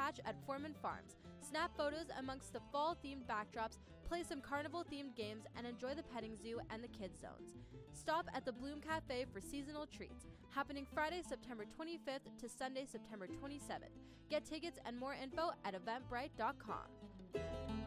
hatch at Foreman Farms. Snap photos amongst the fall-themed backdrops, play some carnival-themed games, and enjoy the petting zoo and the kids zones. Stop at the Bloom Cafe for seasonal treats, happening Friday, September 25th to Sunday, September 27th. Get tickets and more info at eventbrite.com.